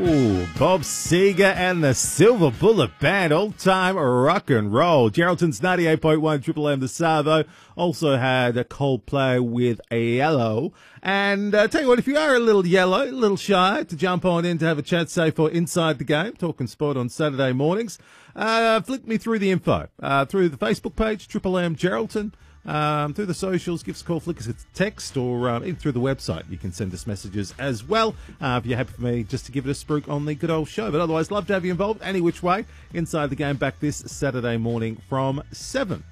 Ooh, Bob Seger and the Silver Bullet Band, all-time rock and roll. Geraldton's 98.1 Triple M, the Savo. Also had a Coldplay with a Yellow. And tell you what, if you are a little yellow, a little shy to jump on in to have a chat, say, for Inside the Game, talking sport on Saturday mornings, flick me through the info. Through the Facebook page, Triple M Geraldton. Through the socials, give us a call, flick us a text, or even through the website. You can send us messages as well if you're happy for me just to give it a spruik on the good old show. But otherwise, love to have you involved any which way. Inside the Game back this Saturday morning from 7.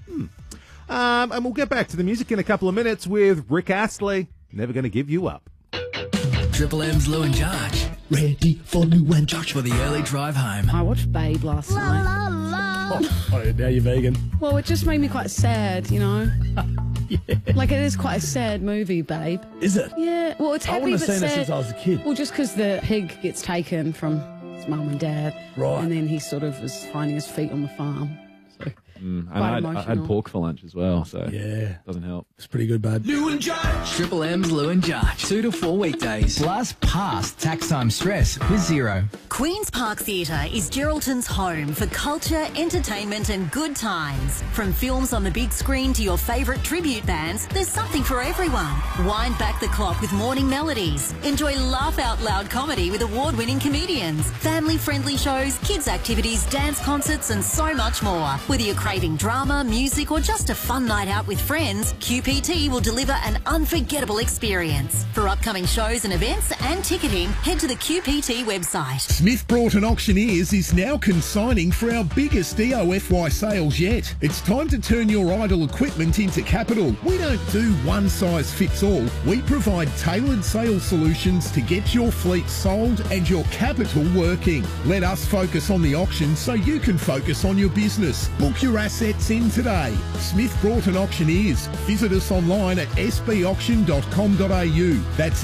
And we'll get back to the music in a couple of minutes with Rick Astley, Never Gonna Give You Up. Triple M's Lou and Josh. Ready for Lou and Josh for the early drive home. I watched Babe last night. Oh, now you're vegan. Well, it just made me quite sad, you know? Yeah. Like, it is quite a sad movie, Babe. Is it? Yeah. Well, it's happy I wouldn't but have seen sad. it since I was a kid. Well, just because the pig gets taken from his mum and dad. Right. And then he sort of is finding his feet on the farm. So, And I had pork for lunch as well, so Yeah. doesn't help. It's pretty good, bud. Lou and Josh. Triple M's Lou and Josh. 2 to 4 weekdays. Plus, past tax time stress with Zero. Queen's Park Theatre is Geraldton's home for culture, entertainment and good times. From films on the big screen to your favourite tribute bands, there's something for everyone. Wind back the clock with morning melodies. Enjoy laugh-out-loud comedy with award-winning comedians. Family-friendly shows, kids' activities, dance concerts and so much more. Whether you're craving drama, music or just a fun night out with friends, QPT will deliver an unforgettable experience. For upcoming shows and events and ticketing, head to the QPT website. Smith Broughton Auctioneers is now consigning for our biggest EOFY sales yet. It's time to turn your idle equipment into capital. We don't do one size fits all. We provide tailored sales solutions to get your fleet sold and your capital working. Let us focus on the auction so you can focus on your business. Book your assets in today. Smith Broughton Auctioneers. Visit us online at sbauction.com.au. That's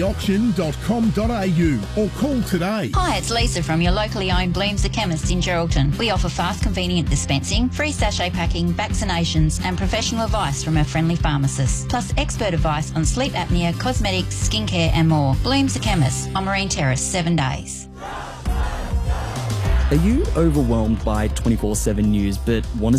sbauction.com.au or call today. Hi, it's Lisa from your locally owned Blooms the Chemist in Geraldton. We offer fast, convenient dispensing, free sachet packing, vaccinations and professional advice from our friendly pharmacists. Plus expert advice on sleep apnea, cosmetics, skincare and more. Blooms the Chemist on Marine Terrace, 7 days. Are you overwhelmed by 24/7 news but want to